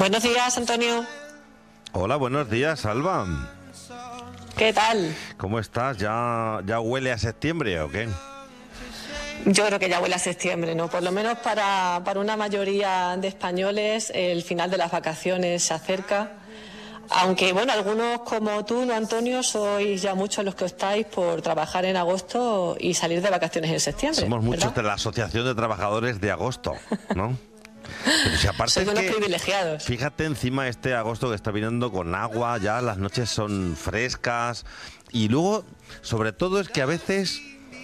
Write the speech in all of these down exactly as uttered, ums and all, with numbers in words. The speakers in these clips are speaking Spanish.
Buenos días, Antonio. Hola, buenos días, Alba. ¿Qué tal? ¿Cómo estás? ¿Ya, ya huele a septiembre o qué? Yo creo que ya huele a septiembre, ¿no? Por lo menos para, para una mayoría de españoles el final de las vacaciones se acerca. Aunque, bueno, algunos como tú, ¿no, Antonio? Sois ya muchos los que optáis por trabajar en agosto y salir de vacaciones en septiembre. Somos muchos ¿verdad? de la Asociación de Trabajadores de Agosto, ¿no? Pero si aparte Sois es unos que, privilegiados. fíjate encima este agosto que está viniendo con agua, ya las noches son frescas y luego, sobre todo es que a veces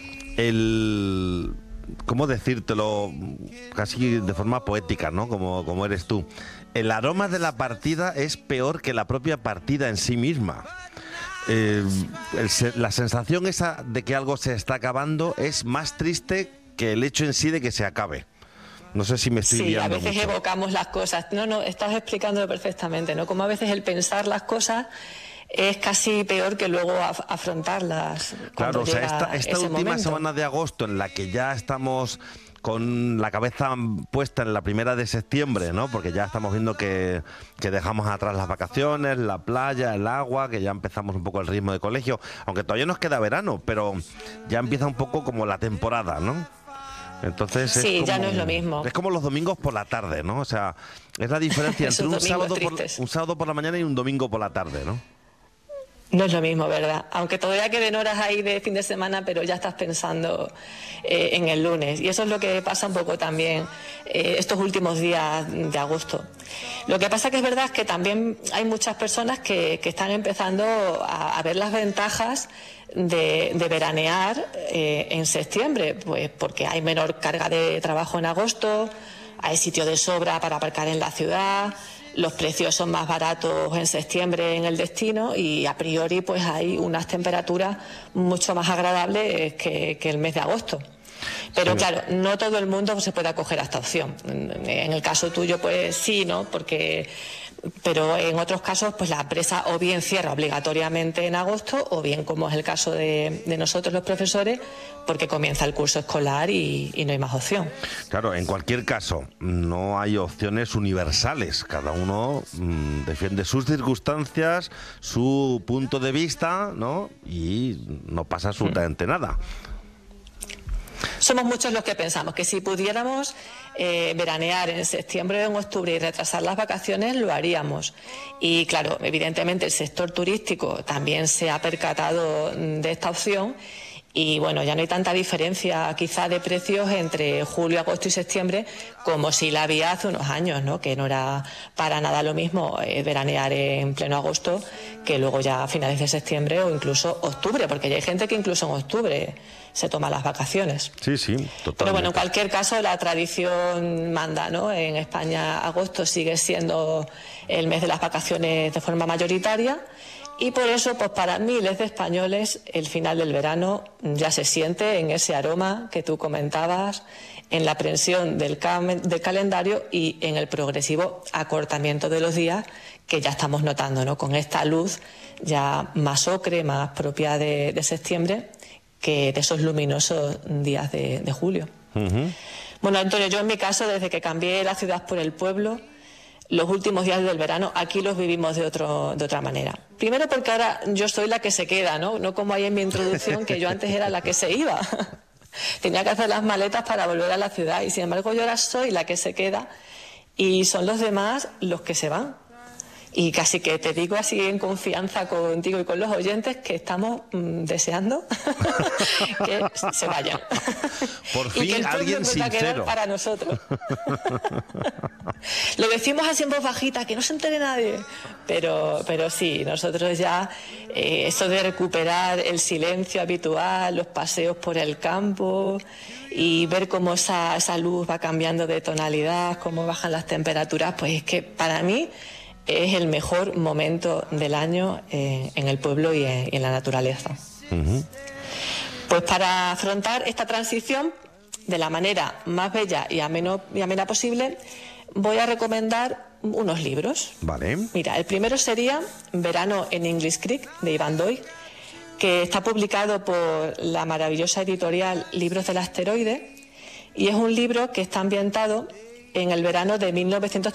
el... ¿Cómo decírtelo? Casi de forma poética, ¿no? Como, como eres tú. El aroma de la partida es peor que la propia partida en sí misma. Eh, el, la sensación esa de que algo se está acabando es más triste que el hecho en sí de que se acabe. No sé si me estoy Sí, liando a veces mucho. evocamos las cosas. No, no, estás explicándolo perfectamente, ¿no? Como a veces el pensar las cosas es casi peor que luego af afrontarlas. Claro, o sea, llega esta, esta ese última momento. semana de agosto en la que ya estamos con la cabeza puesta en la primera de septiembre, ¿no? Porque ya estamos viendo que, que dejamos atrás las vacaciones, la playa, el agua, que ya empezamos un poco el ritmo de colegio, aunque todavía nos queda verano, pero ya empieza un poco como la temporada, ¿no? Entonces es Sí, como, ya no es lo mismo. es como los domingos por la tarde, ¿no? O sea, es la diferencia entre Esos un sábado, por, domingos tristes. un sábado por la mañana y un domingo por la tarde, ¿no? No es lo mismo, ¿verdad? Aunque todavía queden horas ahí de fin de semana, pero ya estás pensando eh, en el lunes. Y eso es lo que pasa un poco también eh, estos últimos días de agosto. Lo que pasa que es verdad que también hay muchas personas que, que están empezando a, a ver las ventajas de, de veranear eh, en septiembre, pues porque hay menor carga de trabajo en agosto, hay sitio de sobra para aparcar en la ciudad. Los precios son más baratos en septiembre en el destino y a priori pues hay unas temperaturas mucho más agradables que, que el mes de agosto. Pero Sí. claro, no todo el mundo se puede acoger a esta opción. En el caso tuyo pues sí, ¿no? Porque... Pero en otros casos, pues la empresa o bien cierra obligatoriamente en agosto, o bien, como es el caso de, de nosotros los profesores, porque comienza el curso escolar y, y no hay más opción. Claro, en cualquier caso, no hay opciones universales. Cada uno mmm, defiende sus circunstancias, su punto de vista, ¿no? Y no pasa absolutamente mm. nada. Somos muchos los que pensamos que si pudiéramos eh, veranear en septiembre o en octubre y retrasar las vacaciones, lo haríamos. Y claro, evidentemente el sector turístico también se ha percatado de esta opción y bueno, ya no hay tanta diferencia quizá de precios entre julio, agosto y septiembre como si la había hace unos años, ¿no? Que no era para nada lo mismo eh, veranear en pleno agosto que luego ya a finales de septiembre o incluso octubre, porque ya hay gente que incluso en octubre se toma las vacaciones. Sí, sí, totalmente. Pero bueno, en cualquier caso la tradición manda, ¿no? En España agosto sigue siendo el mes de las vacaciones de forma mayoritaria y por eso, pues para miles de españoles el final del verano ya se siente en ese aroma que tú comentabas, en la aprensión del, del calendario y en el progresivo acortamiento de los días que ya estamos notando, ¿no? Con esta luz ya más ocre, más propia de, de septiembre, que de esos luminosos días de, de julio. Uh-huh. Bueno, Antonio, yo en mi caso, desde que cambié la ciudad por el pueblo, los últimos días del verano aquí los vivimos de, otro, de otra manera. Primero porque ahora yo soy la que se queda, ¿no? No como ahí en mi introducción, que yo antes era la que se iba. Tenía que hacer las maletas para volver a la ciudad y sin embargo yo ahora soy la que se queda y son los demás los que se van. Y casi que te digo así en confianza contigo y con los oyentes que estamos mmm, deseando que se vayan. Por fin y que el alguien sincero. Va a quedar para nosotros. Lo decimos así en voz bajita, que no se entere nadie. Pero, pero sí, nosotros ya, eh, eso de recuperar el silencio habitual, los paseos por el campo y ver cómo esa, esa luz va cambiando de tonalidad, cómo bajan las temperaturas, pues es que para mí es el mejor momento del año eh, en el pueblo y en, y en la naturaleza. Uh-huh. Pues para afrontar esta transición de la manera más bella y ameno, y amena posible, voy a recomendar unos libros. Vale. Mira, el primero sería Verano en English Creek, de Iván Doig, que está publicado por la maravillosa editorial Libros del Asteroide, y es un libro que está ambientado en el verano de mil novecientos